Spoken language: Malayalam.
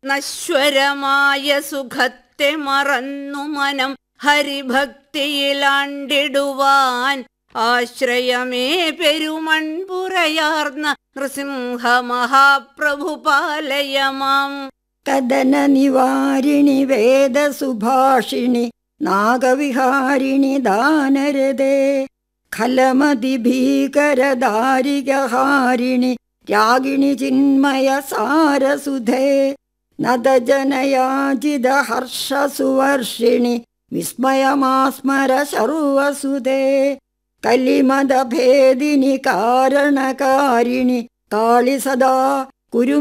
നശ്വരമായ സുഖത്തെ മറന്നു മനം ഹരിഭക്തിയിലാണ്ടിടുവാൻ ആശ്രയമേ പെരുമൺപുറയാർന്ന നൃസിംഹ മഹാപ്രഭു പാലയമാം. കദന നിവാരിണി വേദസുഭാഷിണി നാഗവിഹാരിണി ദാനരദേ ഖലമതി ഭീകരദാരികഹാരിണി രാഗിണി ചിന്മയ സാരസുധേ നദജനയാജിത ഹർഷസുവർഷിണി വിസ്മയമാസ്മര ശർവസുധേ കലിമദഭേദിനി കാരണകാരിണി കാളി സദാ കുരു